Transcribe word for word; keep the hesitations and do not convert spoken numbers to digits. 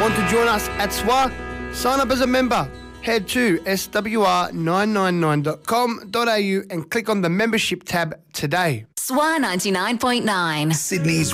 Want to join us at S W A? Sign up as a member. Head to S W R nine nine nine dot com dot a u and click on the membership tab today. S W A ninety-nine point nine. Sydney's